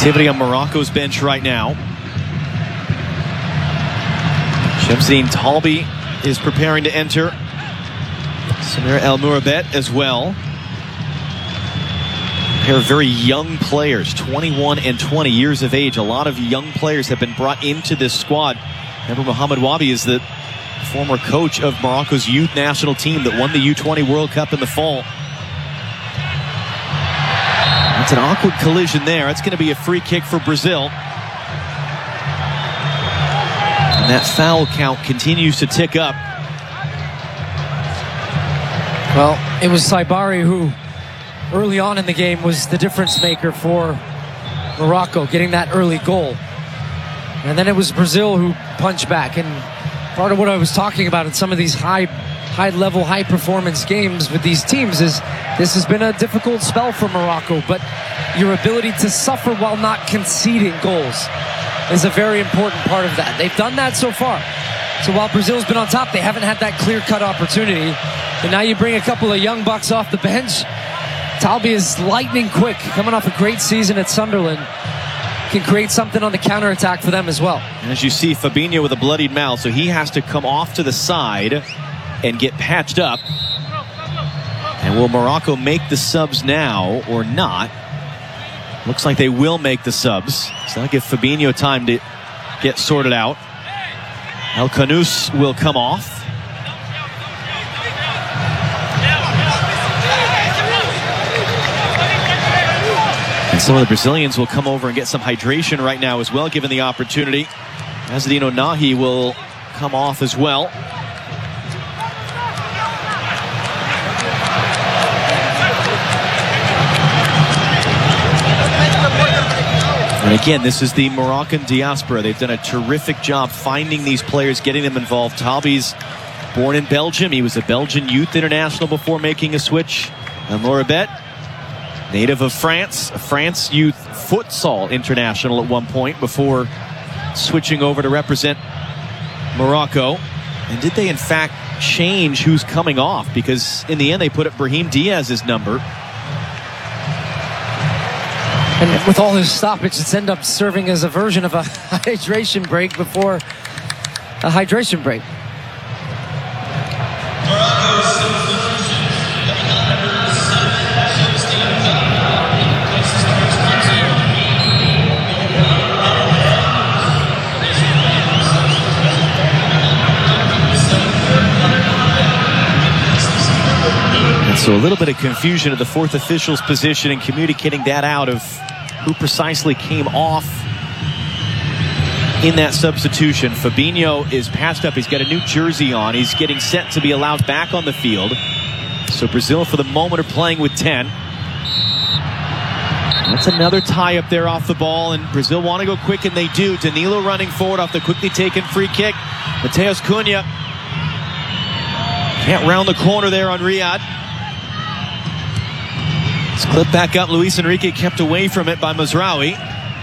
Activity on Morocco's bench right now. Shamsudeen Talbi is preparing to enter. Samir El Mourabet as well. A pair of very young players, 21 and 20 years of age. A lot of young players have been brought into this squad. Remember, Mohamed Wabi is the former coach of Morocco's youth national team that won the U20 World Cup in the fall. It's an awkward collision there. It's going to be a free kick for Brazil. And that foul count continues to tick up. Well, it was Saibari who, early on in the game, was the difference maker for Morocco, getting that early goal. And then it was Brazil who punched back. And part of what I was talking about in some of these high-level, high-performance games with these teams is this has been a difficult spell for Morocco, but your ability to suffer while not conceding goals is a very important part of that. They've done that so far. So while Brazil's been on top, they haven't had that clear-cut opportunity. And now you bring a couple of young bucks off the bench. Talbi is lightning quick, coming off a great season at Sunderland. Can create something on the counterattack for them as well. And as you see, Fabinho with a bloodied mouth, so he has to come off to the side and get patched up. And will Morocco make the subs now or not? Looks like they will make the subs. So that'll give Fabinho time to get sorted out. El Khanous will come off. And some of the Brazilians will come over and get some hydration right now as well, given the opportunity. Azzedine Ounahi will come off as well. And again, this is the Moroccan diaspora. They've done a terrific job finding these players, getting them involved. Talbi's born in Belgium. He was a Belgian youth international before making a switch. And Mourabet, native of France, a France youth futsal international at one point before switching over to represent Morocco. And did they in fact change who's coming off? Because in the end they put up Brahim Diaz's number. And with all his stoppage, it's ended up serving as a version of a hydration break before a hydration break. So a little bit of confusion at the fourth official's position and communicating that out of who precisely came off in that substitution. Fabinho is patched up. He's got a new jersey on. He's getting set to be allowed back on the field. So Brazil for the moment are playing with 10. That's another tie up there off the ball, and Brazil want to go quick, and they do. Danilo running forward off the quickly taken free kick. Matheus Cunha can't round the corner there on Riyad. It's clipped back up. Luis Enrique kept away from it by Mazraoui.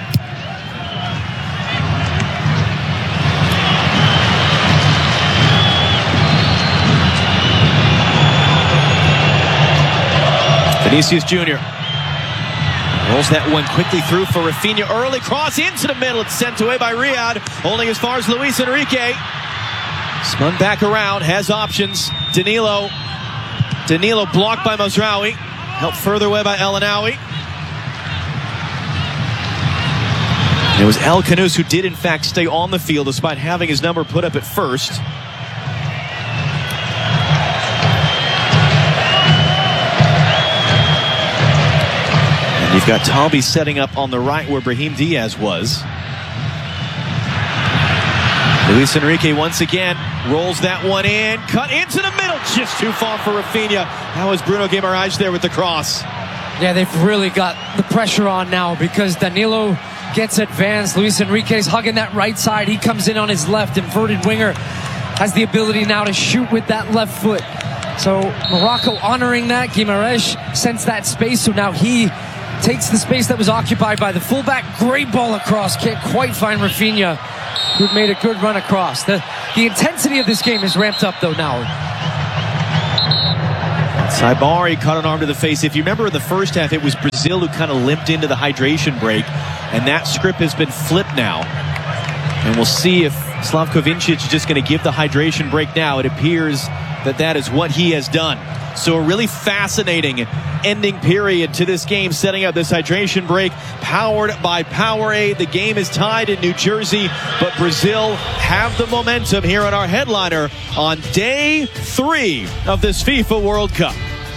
Vinicius Jr. rolls that one quickly through for Rafinha. Early cross into the middle. It's sent away by Riyad. Holding as far as Luis Enrique. Spun back around. Has options. Danilo blocked by Mazraoui. Helped further away by El Ainaoui. It was El Khanous who did in fact stay on the field despite having his number put up at first. And you've got Talbi setting up on the right where Brahim Diaz was. Luis Enrique once again rolls that one in, cut into the middle, just too far for Rafinha. That was Bruno Guimaraes there with the cross. Yeah, they've really got the pressure on now because Danilo gets advanced. Luis Enrique's hugging that right side. He comes in on his left. Inverted winger has the ability now to shoot with that left foot. So Morocco honoring that. Guimaraes sensed that space, so now he takes the space that was occupied by the fullback. Great ball across. Can't quite find Rafinha, who made a good run across. The intensity of this game is ramped up though now. Saibari caught an arm to the face. If you remember in the first half, it was Brazil who kind of limped into the hydration break, and that script has been flipped now. And we'll see if Slavko Vincic is just going to give the hydration break now. It appears that that is what he has done. So a really fascinating ending period to this game, setting up this hydration break powered by Powerade. The game is tied in New Jersey, but Brazil have the momentum here on our headliner on day 3 of this FIFA World Cup.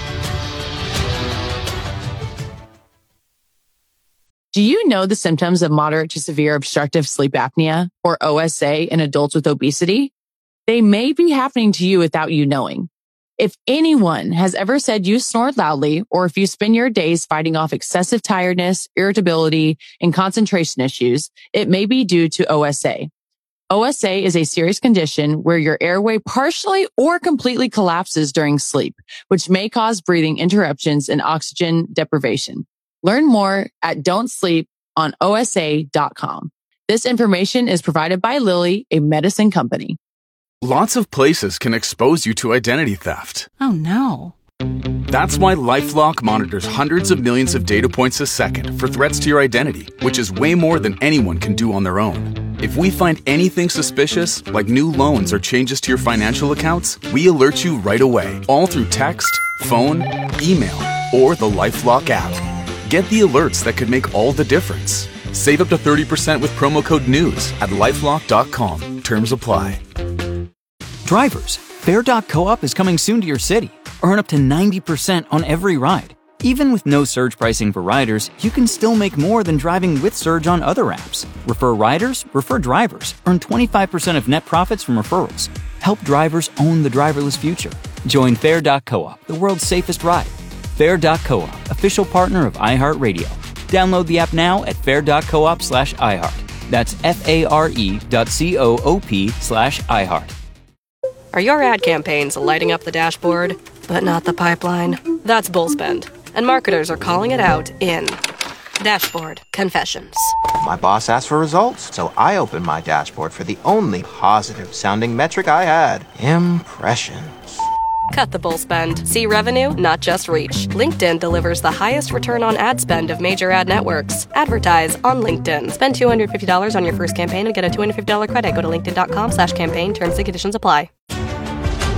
Do you know the symptoms of moderate to severe obstructive sleep apnea, or OSA, in adults with obesity? They may be happening to you without you knowing. If anyone has ever said you snore loudly, or if you spend your days fighting off excessive tiredness, irritability, and concentration issues, it may be due to OSA. OSA is a serious condition where your airway partially or completely collapses during sleep, which may cause breathing interruptions and oxygen deprivation. Learn more at don'tsleeponosa.com. This information is provided by Lilly, a medicine company. Lots of places can expose you to identity theft. Oh no. That's why LifeLock monitors hundreds of millions of data points a second for threats to your identity, which is way more than anyone can do on their own. If we find anything suspicious, like new loans or changes to your financial accounts, we alert you right away, all through text, phone, email, or the LifeLock app. Get the alerts that could make all the difference. Save up to 30% with promo code NEWS at LifeLock.com. Terms apply. Drivers, Fair.coop is coming soon to your city. Earn up to 90% on every ride. Even with no surge pricing for riders, you can still make more than driving with Surge on other apps. Refer riders, refer drivers. Earn 25% of net profits from referrals. Help drivers own the driverless future. Join Fair.coop, the world's safest ride. Fair.coop, official partner of iHeartRadio. Download the app now at fair.coop/iHeart. That's FARE.coop/iHeart. Are your ad campaigns lighting up the dashboard, but not the pipeline? That's Bullspend, and marketers are calling it out in Dashboard Confessions. My boss asked for results, so I opened my dashboard for the only positive-sounding metric I had: impressions. Cut the bull spend. See revenue, not just reach. LinkedIn delivers the highest return on ad spend of major ad networks. Advertise on LinkedIn. Spend $250 on your first campaign and get a $250 credit. Go to linkedin.com/campaign. Terms and conditions apply.